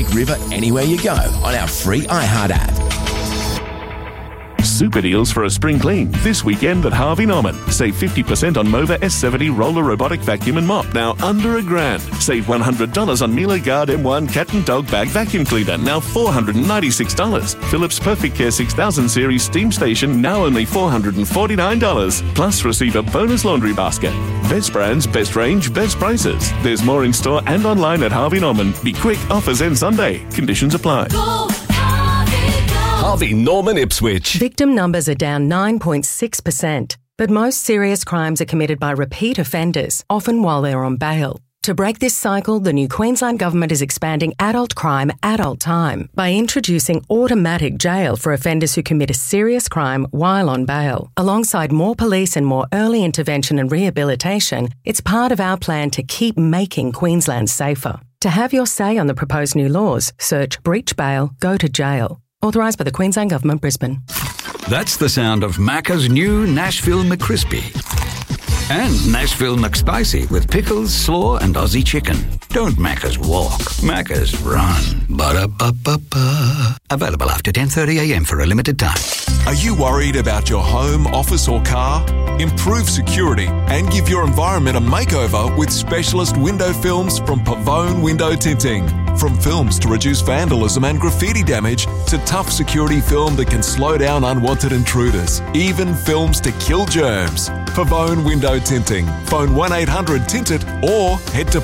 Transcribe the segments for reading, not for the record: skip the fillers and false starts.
River anywhere you go on our free iHeart app. Super deals for a spring clean this weekend at Harvey Norman. Save 50% on Mova S70 roller robotic vacuum and mop, now under $1,000. Save $100 on Miele Guard M1 cat and dog bag vacuum cleaner, now $496. Philips Perfect Care 6000 series steam station, now only $449. Plus receive a bonus laundry basket. Best brands, best range, best prices. There's more in store and online at Harvey Norman. Be quick, offers end Sunday. Conditions apply. Harvey Norman Ipswich. Victim numbers are down 9.6%, but most serious crimes are committed by repeat offenders, often while they're on bail. To break this cycle, the new Queensland Government is expanding adult crime, adult time by introducing automatic jail for offenders who commit a serious crime while on bail. Alongside more police and more early intervention and rehabilitation, it's part of our plan to keep making Queensland safer. To have your say on the proposed new laws, search Breach Bail, Go to Jail. Authorised by the Queensland Government, Brisbane. That's the sound of Macca's new Nashville McCrispy. And Nashville McSpicy with pickles, slaw and Aussie chicken. Don't Macca's walk, Macca's run. Ba-da-ba-ba-ba. Available after 10:30am for a limited time. Are you worried about your home, office or car? Improve security and give your environment a makeover with specialist window films from Pavone Window Tinting. From films to reduce vandalism and graffiti damage to tough security film that can slow down unwanted intruders. Even films to kill germs. Pavone Window Tinting. Phone 1-800-TINT-IT or head to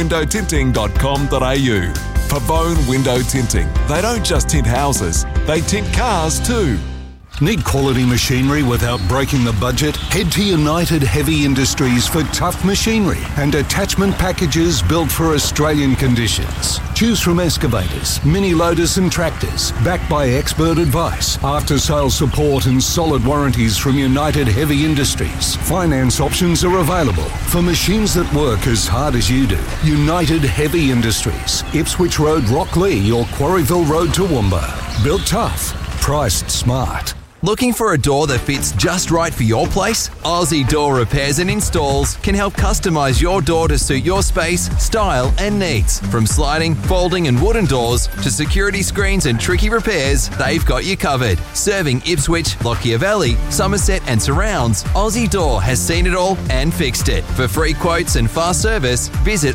pavonewindowtinting.com.au. Pavone Window Tinting. They don't just tint houses, they tint cars too. Need quality machinery without breaking the budget? Head to United Heavy Industries for tough machinery and attachment packages built for Australian conditions. Choose from excavators, mini loaders and tractors, backed by expert advice, after-sales support and solid warranties from United Heavy Industries. Finance options are available for machines that work as hard as you do. United Heavy Industries, Ipswich Road, Rocklea or Quarryville Road, Toowoomba. Built tough, priced smart. Looking for a door that fits just right for your place? Aussie Door Repairs and Installs can help customise your door to suit your space, style and needs. From sliding, folding and wooden doors to security screens and tricky repairs, they've got you covered. Serving Ipswich, Lockyer Valley, Somerset and surrounds, Aussie Door has seen it all and fixed it. For free quotes and fast service, visit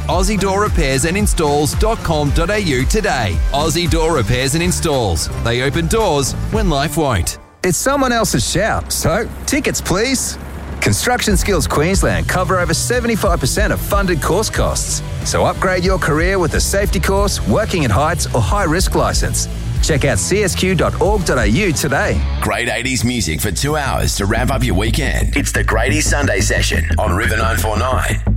AussieDoorRepairsandInstalls.com.au today. Aussie Door Repairs and Installs. They open doors when life won't. It's someone else's shout, so tickets please. Construction Skills Queensland cover over 75% of funded course costs. So upgrade your career with a safety course, working at heights or high risk licence. Check out csq.org.au today. Great 80s music for 2 hours to wrap up your weekend. It's the Grady Sunday Session on River 949.